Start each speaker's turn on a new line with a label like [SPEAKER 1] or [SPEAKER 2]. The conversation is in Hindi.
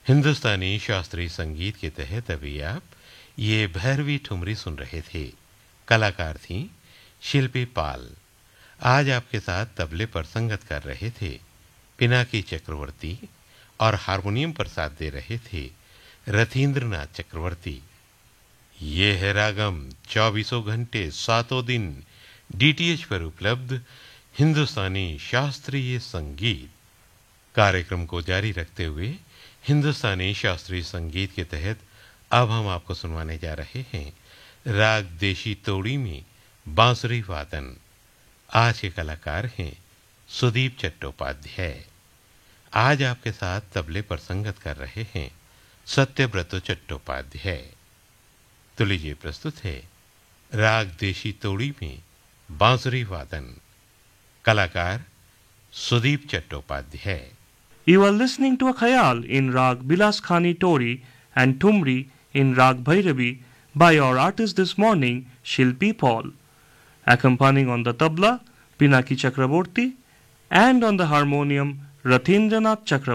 [SPEAKER 1] हिंदुस्तानी शास्त्रीय संगीत के तहत अभी आप ये भैरवी ठुमरी सुन रहे थे। कलाकार थीं शिल्पी पाल। आज आपके साथ तबले पर संगत कर रहे थे पिनाकी चक्रवर्ती और हारमोनियम पर साथ दे रहे थे रथींद्रनाथ चक्रवर्ती। ये है रागम 24 घंटे 7 दिन डीटीएच पर उपलब्ध हिंदुस्तानी शास्त्रीय संगीत। कार्यक्रम को जारी रखते हुए हिंदुस्तानी शास्त्रीय संगीत के तहत अब हम आपको सुनवाने जा रहे हैं राग देशी तोड़ी में बांसुरी वादन। आज के कलाकार हैं सुदीप चट्टोपाध्याय। आज आपके साथ तबले पर संगत कर रहे हैं सत्यव्रत चट्टोपाध्याय। तो लीजिए प्रस्तुत है राग देशी तोड़ी में बांसुरी वादन। कलाकार Sudeep Chattopadhyay.
[SPEAKER 2] You are listening to a khayal in Rag Bilas Khani Tori and Tumri in Rag Bhairavi by our artist this morning, Shilpi Paul. Accompanying on the tabla, Pinaki Chakraborty, and on the harmonium, Rathindranath Chakraborty.